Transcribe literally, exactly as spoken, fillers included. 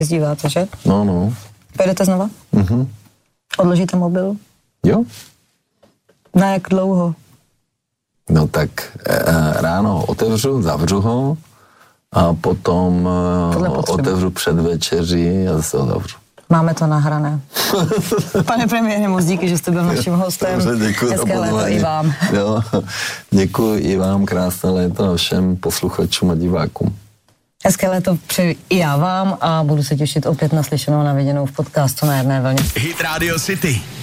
Jezdíváte, že? No, no. Pojedete znova? Mhm. Odložíte mobil? Jo. Na jak dlouho? No tak e, ráno otevřu, zavřu ho a potom e, otevřu před večeří a zase ho zavřu. Máme to nahrané. Pane premiére, moc díky, že jste byl naším hostem. Hezké léto i vám. Jo, děkuji i vám, krásné léto a všem posluchačům a divákům. Hezké léto přeji i já vám a budu se těšit opět na slyšenou, na viděnou v podcastu Na jedné vlně. Hit Radio City.